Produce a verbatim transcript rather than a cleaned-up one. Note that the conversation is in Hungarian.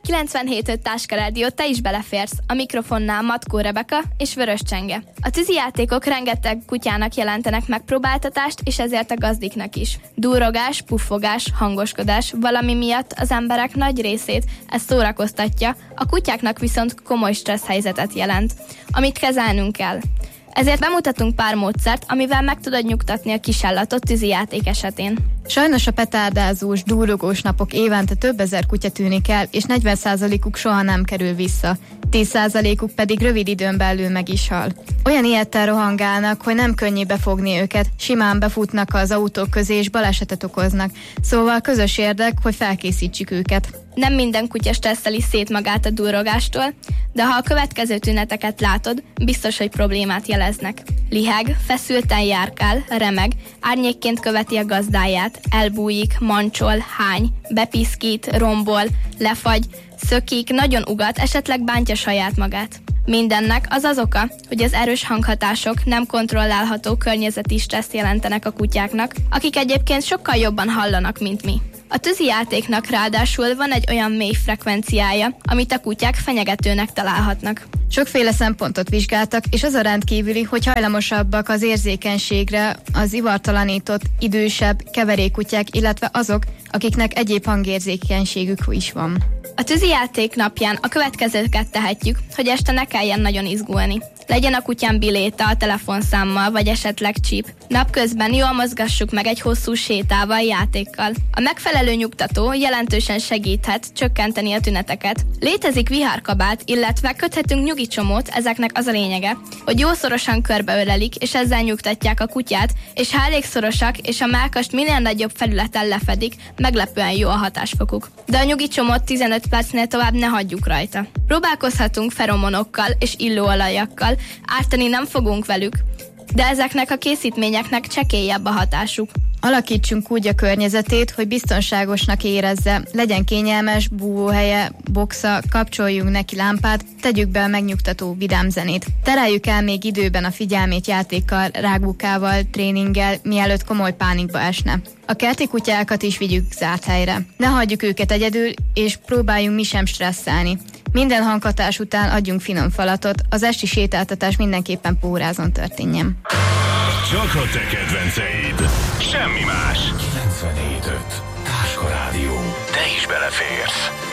kilencvenhét öt Táska Rádió, te is beleférsz. A mikrofonnál Matkó Rebeka és Vörös Csenge. A tűzijátékok rengeteg kutyának jelentenek megpróbáltatást, és ezért a gazdiknak is. Dúrogás, puffogás, hangoskodás, valami miatt az emberek nagy részét ez szórakoztatja, a kutyáknak viszont komoly stressz helyzetet jelent, amit kezelnünk kell. Ezért bemutatunk pár módszert, amivel meg tudod nyugtatni a kisállatot tűzijáték esetén. Sajnos a petárdázós, dúrogós napok évente több ezer kutya tűnik el, és negyven százalékuk soha nem kerül vissza. tíz százalékuk pedig rövid időn belül meg is hal. Olyan ilyettel rohangálnak, hogy nem könnyű befogni őket, simán befutnak az autók közé és balesetet okoznak. Szóval közös érdek, hogy felkészítsük őket. Nem minden kutya stresszeli szét magát a dúrogástól, de ha a következő tüneteket látod, biztos, hogy problémát jeleznek. Liheg, feszülten járkál, remeg, árnyékként követi a gazdáját, elbújik, mancsol, hány, bepiszkít, rombol, lefagy, szökik, nagyon ugat, esetleg bántja saját magát. Mindennek az az oka, hogy az erős hanghatások nem kontrollálható környezeti stresszt jelentenek a kutyáknak, akik egyébként sokkal jobban hallanak, mint mi. A tűzijátéknak ráadásul van egy olyan mély frekvenciája, amit a kutyák fenyegetőnek találhatnak. Sokféle szempontot vizsgáltak, és az a rendkívüli, hogy hajlamosabbak az érzékenységre az ivartalanított, idősebb, keverékkutyák, illetve azok, akiknek egyéb hangérzékenységük is van. A tűzijáték napján a következőket tehetjük, hogy este ne kelljen nagyon izgulni. Legyen a kutyán biléta a telefonszámmal, vagy esetleg csíp. Napközben jól mozgassuk meg egy hosszú sétával, játékkal. A megfelelő nyugtató jelentősen segíthet csökkenteni a tüneteket. Létezik vihárkabát, illetve köthetünk nyugicsomót, ezeknek az a lényege, hogy jó szorosan körbeölelik, és ezzel nyugtatják a kutyát, és ha elég szorosak, és a mellkast minél nagyobb felületen lefedik, meglepően jó a hatásfokuk. De a nyugicsomót tizenöt percnél tovább ne hagyjuk rajta. Próbálkozhatunk feromonokkal és illóolajakkal, ártani nem fogunk velük, de ezeknek a készítményeknek csekélyebb a hatásuk. Alakítsunk úgy a környezetét, hogy biztonságosnak érezze, legyen kényelmes, búvóhelye, boxa, kapcsoljunk neki lámpát, tegyük be a megnyugtató vidám zenét. Tereljük el még időben a figyelmét játékkal, rágókával, tréninggel, mielőtt komoly pánikba esne. A kerti kutyákat is vigyük zárt helyre. Ne hagyjuk őket egyedül, és próbáljunk mi sem stresszelni. Minden hanghatás után adjunk finom falatot, az esti sétáltatás mindenképpen pórázon történjen. Csak a te kedvenceid. Semmi más. kilencvenhét öt Táska Rádió. Te is beleférsz.